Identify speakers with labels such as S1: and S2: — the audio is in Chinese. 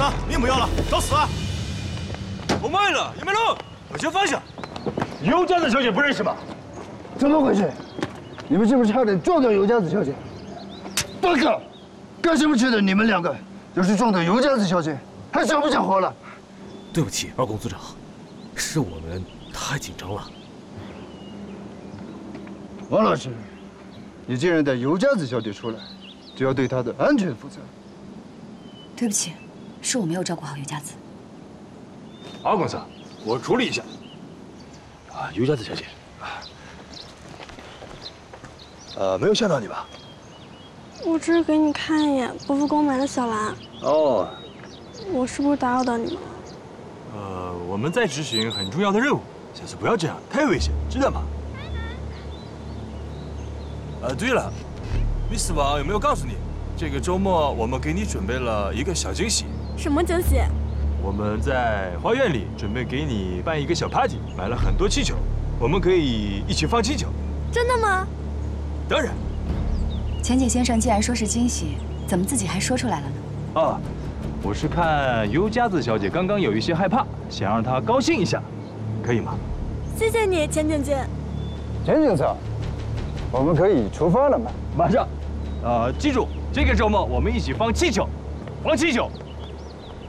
S1: 呢？命不要了，找死啊！
S2: 我慢了，也没路，我先放下。
S1: 尤家子小姐不认识吗？
S3: 怎么回事？你们是不是差点撞到尤家子小姐？大哥，干什么去的？你们两个要是撞到尤家子小姐，还想不想活了？
S2: 对不起，二公组长，是我们太紧张了。
S3: 王老师，你既然带尤家子小姐出来，就要对她的安全负责。
S4: 对不起，是我没有照顾好尤家子。
S1: 二公子，我处理一下。
S2: 尤家子小姐，
S1: 没有吓到你吧？
S5: 我只是给你看一眼伯父给我买的小蓝。
S1: 哦，
S5: 我是不是打扰到你们了？
S2: 我们在执行很重要的任务，下次不要这样，太危险，知道吗？对了，Miss 王有没有告诉你，这个周末我们给你准备了一个小惊喜？
S5: 什么惊喜？
S2: 我们在花园里准备给你办一个小 party， 买了很多气球，我们可以一起放气球。
S5: 真的吗？
S2: 当然。
S4: 钱景先生既然说是惊喜，怎么自己还说出来了呢？
S2: 我是看尤家子小姐刚刚有一些害怕，想让她高兴一下，可以吗？
S5: 谢谢你，钱景健。
S3: 钱警察，我们可以出发了吗？
S2: 马上。记住，这个周末我们一起放气球，放气球。